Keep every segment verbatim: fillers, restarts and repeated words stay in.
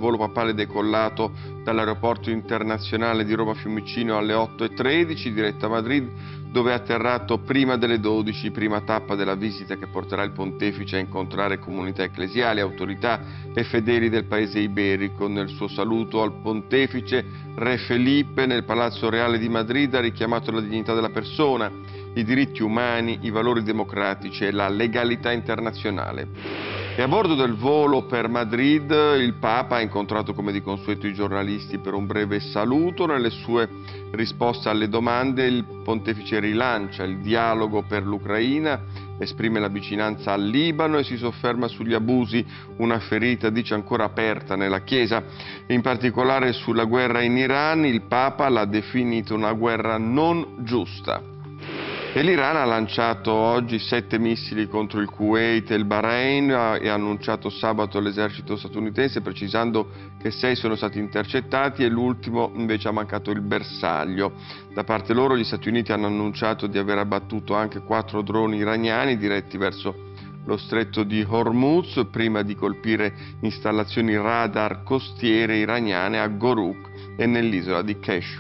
volo papale decollato dall'aeroporto internazionale di Roma Fiumicino alle otto e tredici, diretta a Madrid, dove è atterrato prima delle dodici, prima tappa della visita che porterà il pontefice a incontrare comunità ecclesiali, autorità e fedeli del paese iberico. Nel suo saluto al pontefice, Re Felipe nel Palazzo Reale di Madrid ha richiamato la dignità della persona, i diritti umani, i valori democratici e la legalità internazionale. E a bordo del volo per Madrid il Papa ha incontrato come di consueto i giornalisti per un breve saluto. Nelle sue risposte alle domande il pontefice rilancia il dialogo per l'Ucraina, esprime la vicinanza al Libano e si sofferma sugli abusi, una ferita dice ancora aperta nella Chiesa, in particolare sulla guerra in Iran. Il Papa l'ha definita una guerra non giusta. E l'Iran ha lanciato oggi sette missili contro il Kuwait e il Bahrain e ha annunciato sabato l'esercito statunitense, precisando che sei sono stati intercettati e l'ultimo invece ha mancato il bersaglio. Da parte loro gli Stati Uniti hanno annunciato di aver abbattuto anche quattro droni iraniani diretti verso lo stretto di Hormuz, prima di colpire installazioni radar costiere iraniane a Goruk e nell'isola di Kesh.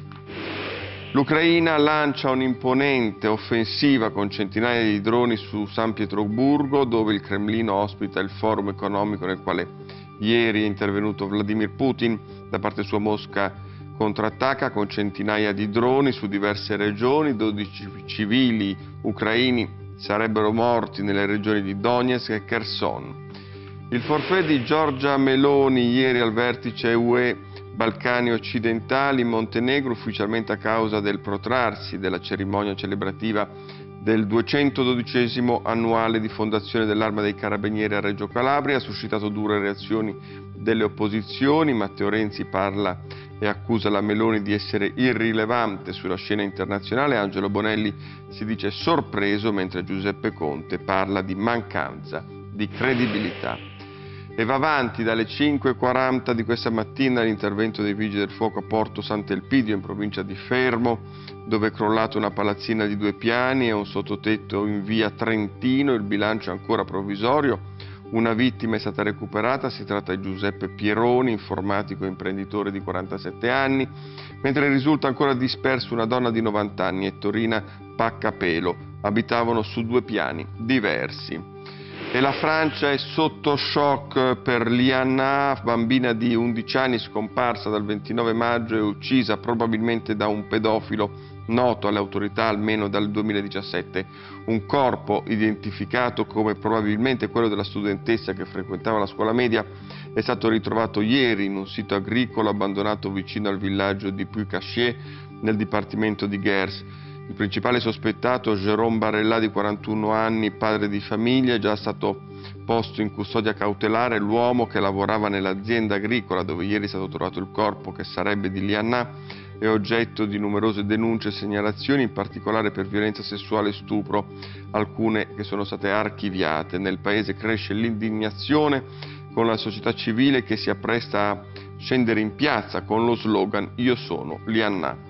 L'Ucraina lancia un'imponente offensiva con centinaia di droni su San Pietroburgo, dove il Cremlino ospita il forum economico nel quale ieri è intervenuto Vladimir Putin. Da parte sua Mosca contrattacca con centinaia di droni su diverse regioni, dodici civili ucraini sarebbero morti nelle regioni di Donetsk e Kherson. Il forfait di Giorgia Meloni ieri al vertice U E Balcani occidentali in Montenegro, ufficialmente a causa del protrarsi della cerimonia celebrativa del duecentododicesimo annuale di fondazione dell'Arma dei Carabinieri a Reggio Calabria, ha suscitato dure reazioni delle opposizioni. Matteo Renzi parla e accusa la Meloni di essere irrilevante sulla scena internazionale. Angelo Bonelli si dice sorpreso, mentre Giuseppe Conte parla di mancanza di credibilità. E va avanti dalle cinque e quaranta di questa mattina l'intervento dei Vigili del Fuoco a Porto Sant'Elpidio in provincia di Fermo, dove è crollata una palazzina di due piani e un sottotetto in via Trentino. Il bilancio è ancora provvisorio, una vittima è stata recuperata, si tratta di Giuseppe Pieroni, informatico e imprenditore di quarantasette anni, mentre risulta ancora dispersa una donna di novanta anni, Ettorina Paccapelo, abitavano su due piani diversi. E la Francia è sotto shock per Liana, bambina di undici anni scomparsa dal ventinove maggio e uccisa probabilmente da un pedofilo noto alle autorità almeno dal duemiladiciassette. Un corpo identificato come probabilmente quello della studentessa che frequentava la scuola media è stato ritrovato ieri in un sito agricolo abbandonato vicino al villaggio di Puy-Cachier nel dipartimento di Gers. Il principale sospettato, Jérôme Barella, di quarantuno anni, padre di famiglia, è già stato posto in custodia cautelare. L'uomo, che lavorava nell'azienda agricola dove ieri è stato trovato il corpo, che sarebbe di Liana, è oggetto di numerose denunce e segnalazioni, in particolare per violenza sessuale e stupro, alcune che sono state archiviate. Nel paese cresce l'indignazione con la società civile che si appresta a scendere in piazza con lo slogan «Io sono Liana».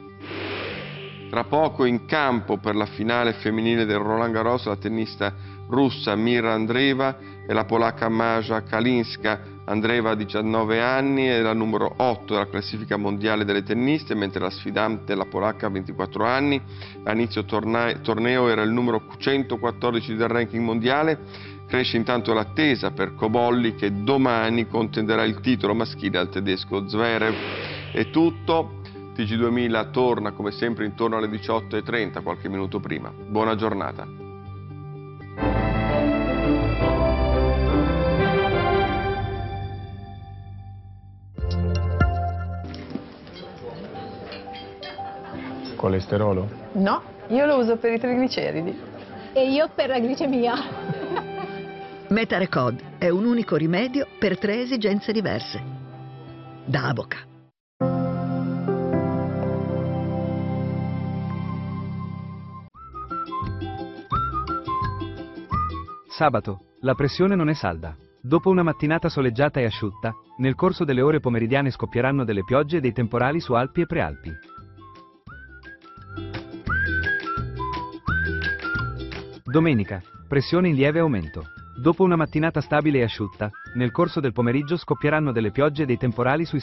Tra poco in campo per la finale femminile del Roland Garros la tennista russa Mira Andreeva e la polacca Maja Kalinska. Andreeva ha diciannove anni e la numero otto della classifica mondiale delle tenniste, mentre la sfidante, la polacca, ha ventiquattro anni. A inizio torneo era il numero centoquattordici del ranking mondiale. Cresce intanto l'attesa per Cobolli, che domani contenderà il titolo maschile al tedesco Zverev. È tutto. T G duemila torna come sempre intorno alle diciotto e trenta, qualche minuto prima. Buona giornata. Colesterolo? No, io lo uso per i trigliceridi. E io per la glicemia. Metarecod è un unico rimedio per tre esigenze diverse. Da Avoca. Sabato, la pressione non è salda. Dopo una mattinata soleggiata e asciutta, nel corso delle ore pomeridiane scoppieranno delle piogge e dei temporali su Alpi e Prealpi. Domenica, pressione in lieve aumento. Dopo una mattinata stabile e asciutta, nel corso del pomeriggio scoppieranno delle piogge e dei temporali sui